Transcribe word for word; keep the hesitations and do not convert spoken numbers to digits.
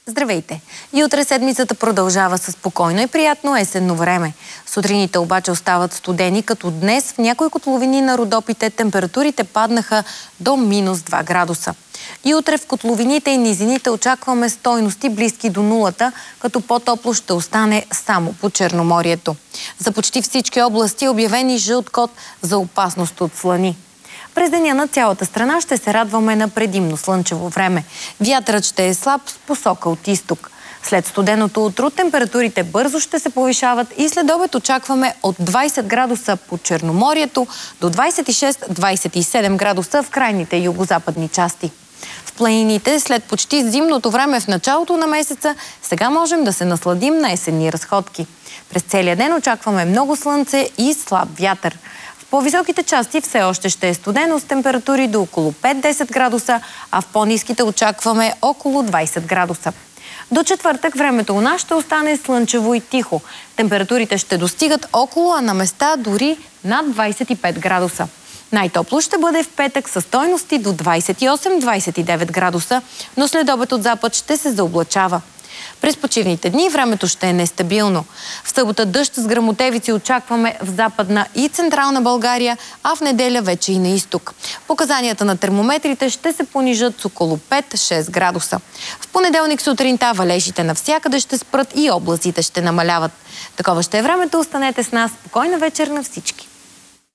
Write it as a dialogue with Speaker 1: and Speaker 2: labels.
Speaker 1: Здравейте! И утре седмицата продължава със спокойно и приятно есенно време. Сутрините обаче остават студени, като днес в някои котловини на Родопите температурите паднаха до минус два градуса. И утре в котловините и низините очакваме стойности близки до нулата, като по-топло ще остане само по Черноморието. За почти всички области е обявен жълт код за опасност от слани. През деня на цялата страна ще се радваме на предимно слънчево време. Вятърът ще е слаб с посока от изток. След студеното утро температурите бързо ще се повишават и след обед очакваме от двайсет градуса по Черноморието до двайсет и шест до двайсет и седем градуса в крайните югозападни части. В планините след почти зимното време в началото на месеца сега можем да се насладим на есенни разходки. През целия ден очакваме много слънце и слаб вятър. В по-високите части все още ще е студено с температури до около пет до десет градуса, а в по-ниските очакваме около двайсет градуса. До четвъртък времето у нас ще остане слънчево и тихо. Температурите ще достигат около, а на места дори над двайсет и пет градуса. Най-топло ще бъде в петък със стойности до двайсет и осем до двайсет и девет градуса, но след обед от запад ще се заоблачава. През почивните дни времето ще е нестабилно. В събота дъжд с гръмотевици очакваме в Западна и Централна България, а в неделя вече и на изток. Показанията на термометрите ще се понижат с около пет до шест градуса. В понеделник сутринта валежите навсякъде ще спрат и облаците ще намаляват. Такова ще е времето. Останете с нас. Спокойна вечер на всички!